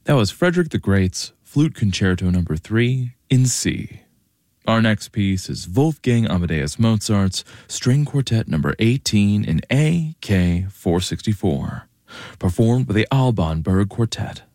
That was Frederick the Great's Flute Concerto No. 3 in C. Our next piece is Wolfgang Amadeus Mozart's String Quartet No. 18 in A, K, 464, performed by the Alban Berg Quartet.